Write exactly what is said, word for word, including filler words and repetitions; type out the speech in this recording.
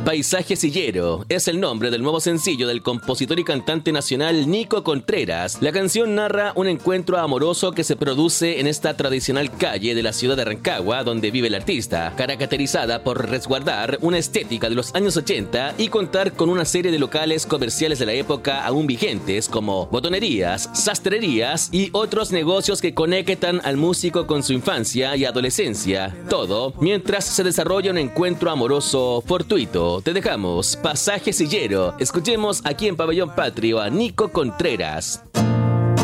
Paisaje Sillero es el nombre del nuevo sencillo del compositor y cantante nacional Nico Contreras. La canción narra un encuentro amoroso que se produce en esta tradicional calle de la ciudad de Rancagua, donde vive el artista, caracterizada por resguardar una estética de los años ochenta y contar con una serie de locales comerciales de la época aún vigentes, como botonerías, sastrerías y otros negocios que conectan al músico con su infancia y adolescencia. Todo mientras se desarrolla un encuentro amoroso fortuito. Te dejamos Pasaje Sillero. Escuchemos aquí en Pabellón Patrio a Nico Contreras.